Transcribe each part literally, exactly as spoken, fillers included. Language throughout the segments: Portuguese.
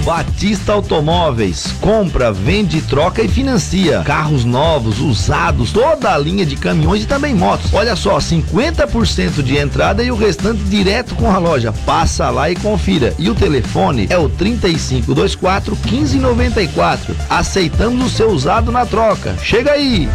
Batista Automóveis. Compra, vende, troca e financia. Carros novos, usados, toda a linha de caminhões e também motos. Olha só, cinquenta por cento de entrada e o restante direto com a loja. Passa lá e confira. E o telefone é o trinta e cinco, vinte e quatro, quinze, noventa e quatro. Aceitamos o seu usado na troca. Chega aí!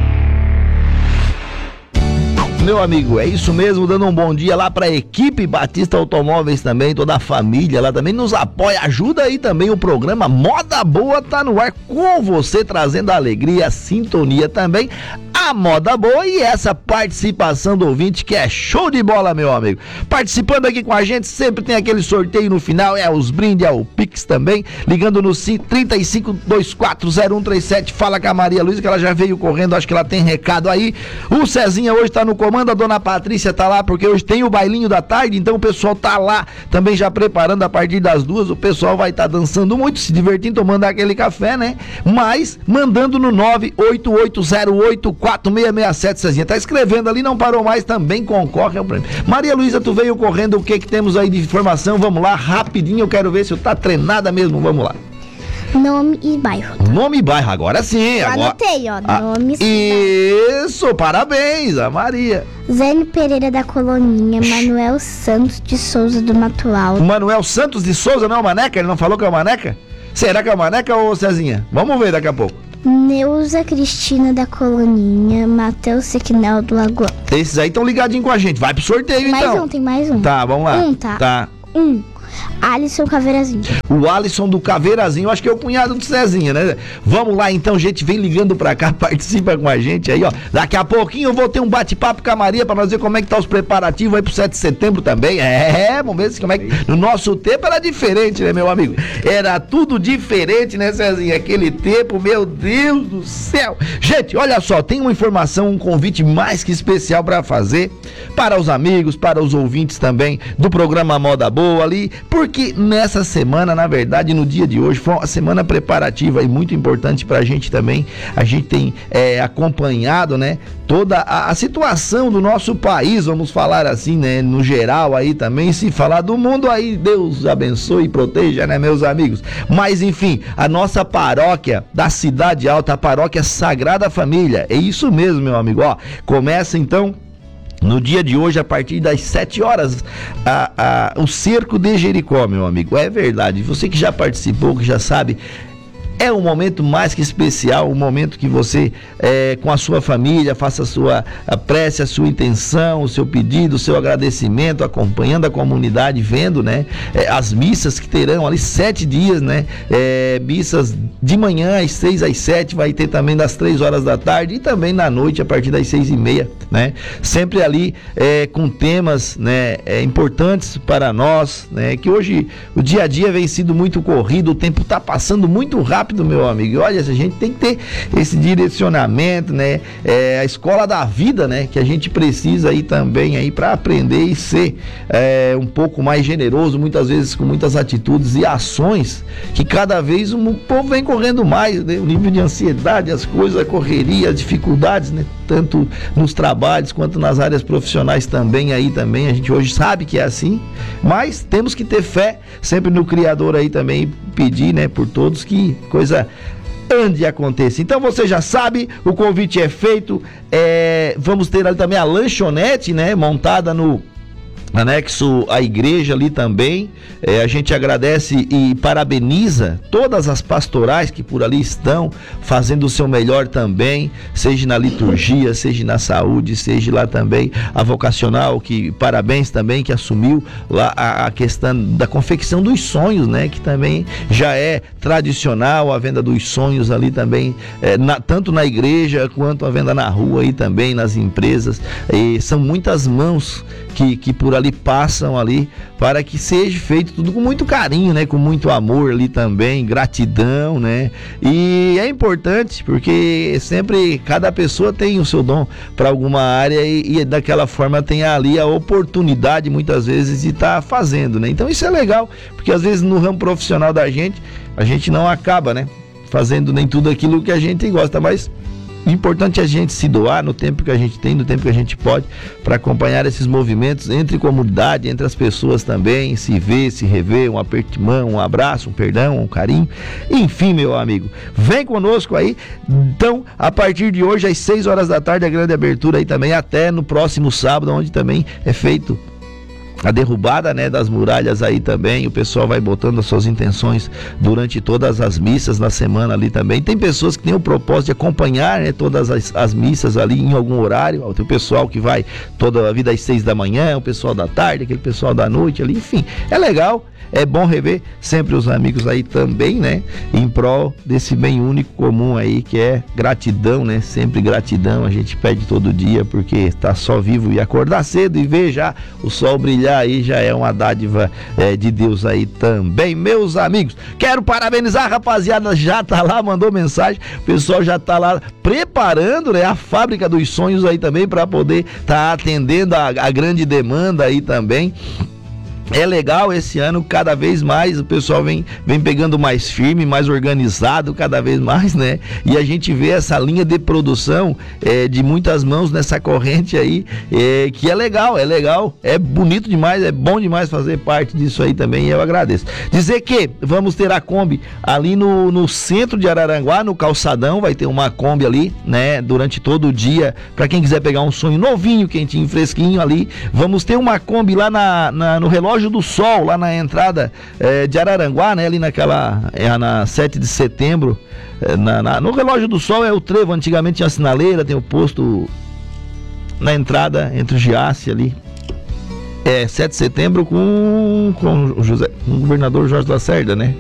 Meu amigo, é isso mesmo, dando um bom dia lá pra equipe Batista Automóveis também, toda a família lá também nos apoia, ajuda aí também o programa Moda Boa tá no ar com você, trazendo alegria, sintonia também, a moda boa e essa participação do ouvinte que é show de bola, meu amigo. Participando aqui com a gente, sempre tem aquele sorteio no final, é os brindes, é o Pix também, ligando no trinta e cinco, vinte e quatro, zero um trinta e sete, fala com a Maria Luísa que ela já veio correndo, acho que ela tem recado aí. O Cezinha hoje tá no comando, a dona Patrícia tá lá porque hoje tem o bailinho da tarde, então o pessoal tá lá também já preparando a partir das duas, o pessoal vai estar tá dançando muito, se divertindo, tomando aquele café, né? Mas mandando no nove oito oito zero oito quatro seis seis sete, Cezinha, tá escrevendo ali, não parou mais, também concorre ao prêmio. Maria Luísa, tu veio correndo, o que que temos aí de informação? Vamos lá, rapidinho, eu quero ver se tu tá treinada mesmo, vamos lá. Nome e bairro. Nome e bairro, agora sim. Eu agora... anotei, ó, ah, nome e Isso, bairro. Parabéns, a Maria. Zélio Pereira da Coloninha, Manuel Santos de Souza do Mato Alto. Manuel Santos de Souza, não é o Maneca? Ele não falou que é o Maneca? Será que é o Maneca ou Cezinha? Vamos ver daqui a pouco. Neuza Cristina da Coloninha, Matheus Sequinel do Lagoa. Esses aí estão ligadinhos com a gente, vai pro sorteio tem mais então. um, tem mais um. Tá, vamos lá. Um, tá. Tá. Um. Alisson Caveirazinho. O Alisson do Caveirazinho, acho que é o cunhado do Cezinha, né? Vamos lá então, gente, vem ligando pra cá, participa com a gente aí, ó. Daqui a pouquinho eu vou ter um bate-papo com a Maria pra nós ver como é que tá os preparativos aí pro sete de setembro também. É, vamos ver como é que... No nosso tempo era diferente, né, meu amigo? Era tudo diferente, né, Cezinha? Aquele tempo, meu Deus do céu. Gente, olha só, tem uma informação, um convite mais que especial pra fazer para os amigos, para os ouvintes também do programa Moda Boa ali, porque nessa semana, na verdade, no dia de hoje, foi uma semana preparativa e muito importante pra gente também. A gente tem é, acompanhado, né, toda a, a situação do nosso país, vamos falar assim, né, no geral aí também, se falar do mundo aí, Deus abençoe e proteja, né, meus amigos. Mas enfim, a nossa paróquia da Cidade Alta, a paróquia Sagrada Família, é isso mesmo, meu amigo, ó, começa então no dia de hoje, a partir das sete horas, a, a, o Cerco de Jericó, meu amigo. É verdade, você que já participou, que já sabe, é um momento mais que especial, um momento que você, é, com a sua família, faça a sua a prece, a sua intenção, o seu pedido, o seu agradecimento, acompanhando a comunidade, vendo, né, é, as missas que terão ali sete dias, né, é, missas de manhã às seis às sete, vai ter também das três horas da tarde e também na noite a partir das seis e meia, né, sempre ali é, com temas, né, é, importantes para nós, né, que hoje o dia a dia vem sido muito corrido, o tempo está passando muito rápido, meu amigo. E olha, a gente tem que ter esse direcionamento, né? É a escola da vida, né? Que a gente precisa aí também aí para aprender e ser é, um pouco mais generoso, muitas vezes com muitas atitudes e ações que cada vez o povo vem correndo mais, né? O nível de ansiedade, as coisas, a correria, as dificuldades, né? Tanto nos trabalhos quanto nas áreas profissionais também aí também. A gente hoje sabe que é assim, mas temos que ter fé sempre no Criador aí também, pedir, né? Por todos que coisa ande e aconteça. Então você já sabe, o convite é feito, é, vamos ter ali também a lanchonete, né, montada no anexo à igreja ali também. É, a gente agradece e parabeniza todas as pastorais que por ali estão fazendo o seu melhor também, seja na liturgia, seja na saúde, seja lá também a vocacional, que parabéns também, que assumiu lá a, a questão da confecção dos sonhos, né, que também já é tradicional, a venda dos sonhos ali também, é, na, tanto na igreja quanto a venda na rua aí também, nas empresas. E são muitas mãos que, que por ali passam ali para que seja feito tudo com muito carinho, né, com muito amor ali também, gratidão, né, e é importante porque sempre cada pessoa tem o seu dom para alguma área e, e daquela forma tem ali a oportunidade muitas vezes de estar tá fazendo, né, então isso é legal, porque às vezes no ramo profissional da gente, a gente não acaba, né, fazendo nem tudo aquilo que a gente gosta, mas O importante é a gente se doar no tempo que a gente tem, no tempo que a gente pode, para acompanhar esses movimentos entre comunidade, entre as pessoas também, se ver, se rever, um aperto de mão, um abraço, um perdão, um carinho, enfim, meu amigo, vem conosco aí. Então, a partir de hoje, às seis horas da tarde, a grande abertura aí também, até no próximo sábado, onde também é feito a derrubada, né, das muralhas aí também. O pessoal vai botando as suas intenções durante todas as missas na semana ali também. Tem pessoas que têm o propósito de acompanhar, né, todas as, as missas ali em algum horário. Tem o pessoal que vai toda a vida às seis da manhã, o pessoal da tarde, aquele pessoal da noite ali, enfim, é legal. É bom rever sempre os amigos aí também, né? Em prol desse bem único comum aí, que é gratidão, né? Sempre gratidão, a gente pede todo dia, porque tá só vivo, e acordar cedo e ver já o sol brilhar aí já é uma dádiva é, de Deus aí também, meus amigos. Quero parabenizar a rapaziada, já tá lá, mandou mensagem, o pessoal já tá lá preparando, né, a fábrica dos sonhos aí também, para poder tá atendendo a, a grande demanda aí também. É legal esse ano, cada vez mais o pessoal vem, vem pegando mais firme, mais organizado, cada vez mais, né? E a gente vê essa linha de produção é, de muitas mãos nessa corrente aí, é, que é legal, é legal, é bonito demais, é bom demais fazer parte disso aí também, e eu agradeço. Dizer que vamos ter a Kombi ali no, no centro de Araranguá, no calçadão, vai ter uma Kombi ali, né? Durante todo o dia, para quem quiser pegar um sonho novinho, quentinho, fresquinho ali. Vamos ter uma Kombi lá na, na, no relógio do Sol, lá na entrada é, de Araranguá, né? Ali naquela, é, na sete de setembro, é, na, na, no relógio do Sol é o trevo, antigamente tinha a sinaleira, tem o posto na entrada entre o Giasse ali, é sete de setembro com, com o José, com o governador Jorge Lacerda, né?